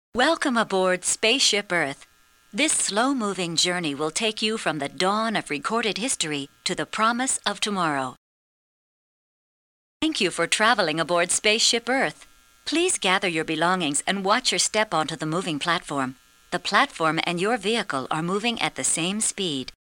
Welcome aboard Spaceship Earth. This slow-moving journey will take you from the dawn of recorded history to the promise of tomorrow. Thank you for traveling aboard Spaceship Earth. Please gather your belongings and watch your step onto the moving platform. The platform and your vehicle are moving at the same speed.